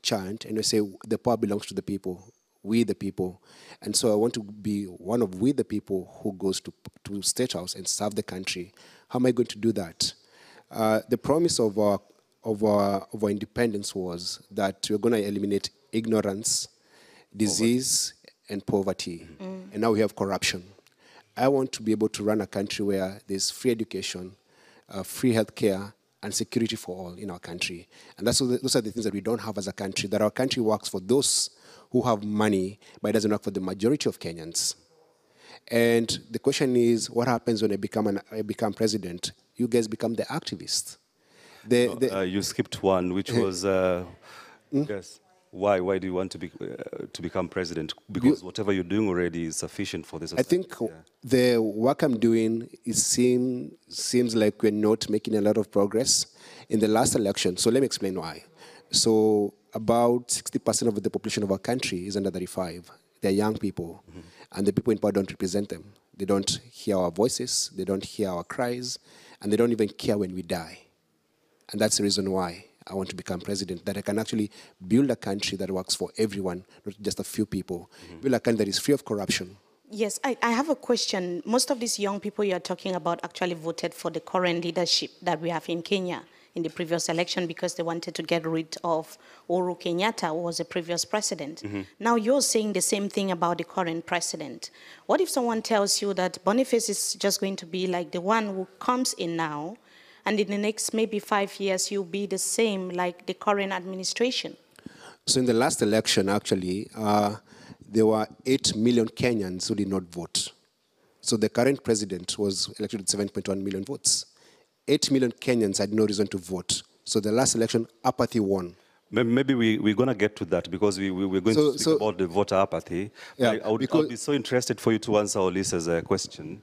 chant and we say the power belongs to the people, we the people. And so I want to be one of we the people who goes to State House and serve the country. How am I going to do that? The promise of our independence was that we're going to eliminate ignorance, disease, and poverty. And now we have corruption. I want to be able to run a country where there's free education, free healthcare, and security for all in our country. And those are the things that we don't have as a country, that our country works for those who have money, but it doesn't work for the majority of Kenyans. And the question is, what happens when I become president? You guys become the activists. You skipped one, which was, yes. Why do you want to become president? Because whatever you're doing already is sufficient for this. I think the work I'm doing seems like we're not making a lot of progress in the last election. So let me explain why. So about 60% of the population of our country is under 35. They're young people, and the people in power don't represent them. They don't hear our voices, they don't hear our cries, and they don't even care when we die. And that's the reason why I want to become president, that I can actually build a country that works for everyone, not just a few people. Build a country that is free of corruption. Yes, I have a question. Most of these young people you're talking about actually voted for the current leadership that we have in Kenya in the previous election because they wanted to get rid of Uhuru Kenyatta, who was the previous president. Now you're saying the same thing about the current president. What if someone tells you that Boniface is just going to be like the one who comes in now, and in the next maybe 5 years, you'll be the same like the current administration? So in the last election, actually, there were 8 million Kenyans who did not vote. So the current president was elected with 7.1 million votes. 8 million Kenyans had no reason to vote. So the last election, apathy won. Maybe we're going to get to that because we're going to speak about the voter apathy. Yeah, I would be so interested for you to answer Olisa's question.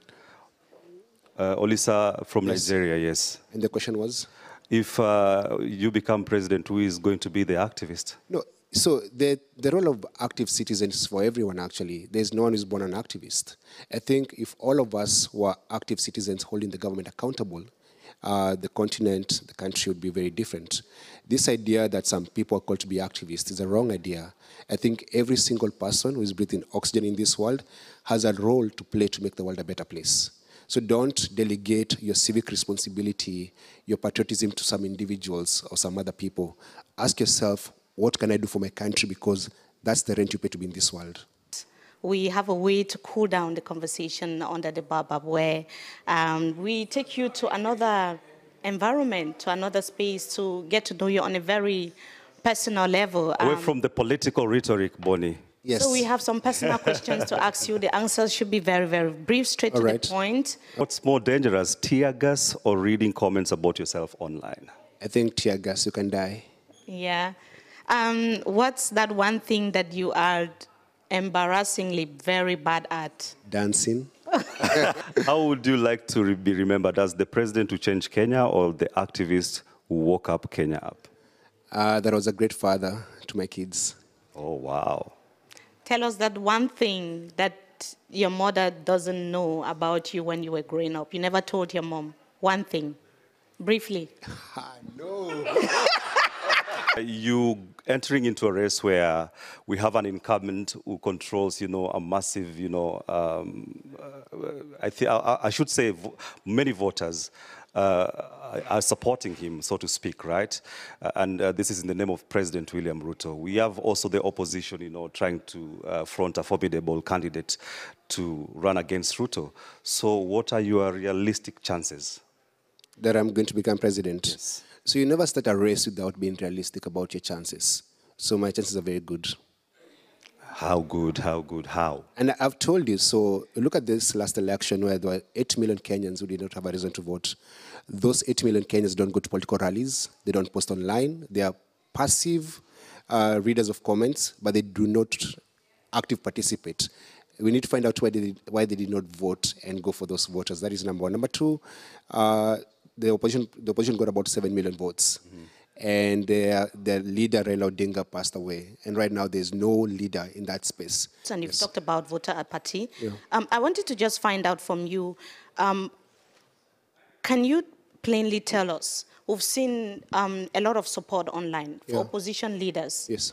Olisa from Nigeria, yes. And the question was? If you become president, who is going to be the activist? No, so the role of active citizens is for everyone, actually. There's no one who's born an activist. I think if all of us were active citizens holding the government accountable, the continent, the country would be very different. This idea that some people are called to be activists is a wrong idea. I think every single person who is breathing oxygen in this world has a role to play to make the world a better place. So don't delegate your civic responsibility, your patriotism to some individuals or some other people. Ask yourself, what can I do for my country? Because that's the rent you pay to be in this world. We have a way to cool down the conversation under the baobab where we take you to another environment, to another space to get to know you on a very personal level. Away from the political rhetoric, Bonnie. Yes. So we have some personal questions to ask you. The answers should be very, very brief, straight to the point. What's more dangerous, tear gas or reading comments about yourself online? I think tear gas, you can die. Yeah. What's that one thing that you are embarrassingly very bad at? Dancing. How would you like to be remembered, as the president who changed Kenya or the activist who woke up Kenya up? That was a great father to my kids. Oh, wow. Tell us that one thing that your mother doesn't know about you when you were growing up. You never told your mom. One thing. Briefly. No. You entering into a race where we have an incumbent who controls, a massive, I should say many voters are supporting him, so to speak, right? And this is in the name of President William Ruto. We have also the opposition, trying to front a formidable candidate to run against Ruto. So what are your realistic chances? That I'm going to become president? Yes. So you never start a race without being realistic about your chances. So my chances are very good. How good, how good, how? And I've told you, so look at this last election where there were 8 million Kenyans who did not have a reason to vote. Those 8 million Kenyans don't go to political rallies. They don't post online. They are passive readers of comments, but they do not active participate. We need to find out why they did not vote and go for those voters. That is number one. Number two, the opposition got about 7 million votes. And their leader, Raila Odinga, passed away. And right now, there's no leader in that space. And you've talked about voter apathy. Yeah. I wanted to just find out from you, can you plainly tell us, we've seen a lot of support online for opposition leaders. Yes.